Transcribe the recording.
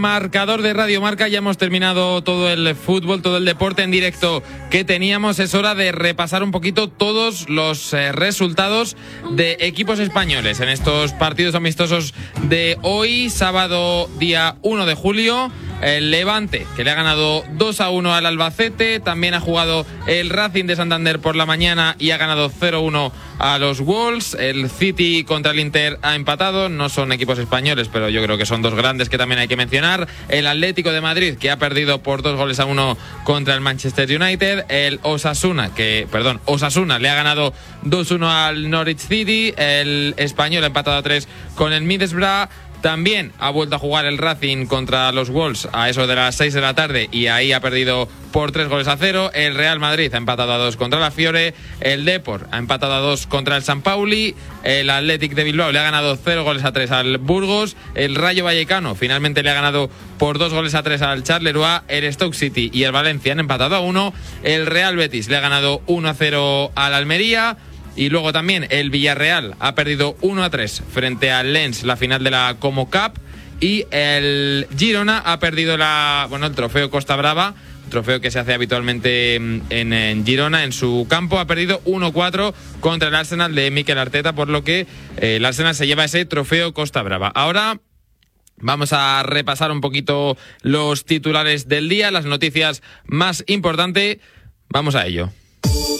Marcador de Radio Marca, ya hemos terminado todo el fútbol, todo el deporte en directo que teníamos. Es hora de repasar un poquito todos los resultados de equipos españoles en estos partidos amistosos de hoy, sábado día 1 de julio. El Levante, que le ha ganado 2-1 al Albacete. También ha jugado el Racing de Santander por la mañana y ha ganado 0-1 a los Wolves. El City contra el Inter ha empatado. No son equipos españoles, pero yo creo que son dos grandes que también hay que mencionar. El Atlético de Madrid, que ha perdido por 2-1 contra el Manchester United. El Osasuna le ha ganado 2-1 al Norwich City. El Español ha empatado a 3 con el Middlesbrough. También ha vuelto a jugar el Racing contra los Wolves a eso de las 6 de la tarde y ahí ha perdido por 3-0. El Real Madrid ha empatado a 2 contra la Fiore. El Depor ha empatado a 2 contra el San Pauli. El Athletic de Bilbao le ha ganado 0-3 al Burgos. El Rayo Vallecano finalmente le ha ganado por 2-3 al Charleroi. El Stoke City y el Valencia han empatado a 1. El Real Betis le ha ganado 1-0 al Almería. Y luego también el Villarreal ha perdido 1-3 frente al Lens, la final de la Como Cup. Y el Girona ha perdido el trofeo Costa Brava, trofeo que se hace habitualmente en Girona, en su campo. Ha perdido 1-4 contra el Arsenal de Mikel Arteta, por lo que el Arsenal se lleva ese trofeo Costa Brava. Ahora vamos a repasar un poquito los titulares del día, las noticias más importantes. Vamos a ello.